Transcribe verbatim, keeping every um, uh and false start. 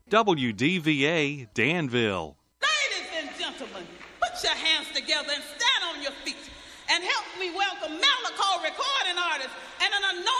W D V A Danville. Ladies and gentlemen, put your hands together and stand on your feet and help me welcome Malachi recording artist and an anointed